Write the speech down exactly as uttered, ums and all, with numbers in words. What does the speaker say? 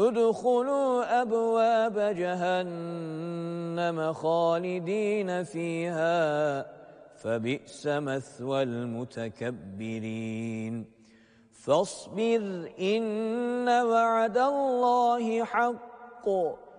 ادخلوا أبواب جهنم خالدين فيها فبئس مثوى المتكبرين فاصبر إن وعد الله حق